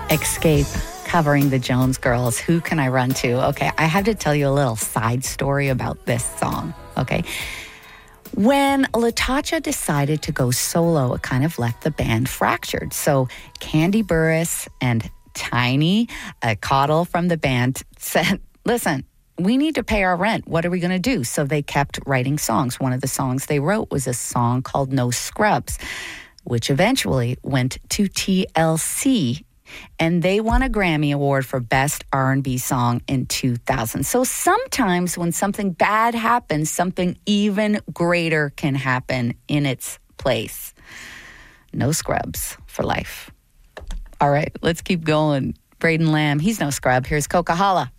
Escape, covering the Jones Girls. Who can I run to? Okay, I have to tell you a little side story about this song, okay? When LaTocha decided to go solo, it kind of left the band fractured. So Candy Burris and Tiny Caudle from the band said, listen, we need to pay our rent. What are we going to do? So they kept writing songs. One of the songs they wrote was a song called No Scrubs, which eventually went to TLC. And they won a Grammy Award for Best R&B Song in 2000. So sometimes when something bad happens, something even greater can happen in its place. No scrubs for life. All right, let's keep going. Braden Lamb, he's no scrub. Here's Coca Holla.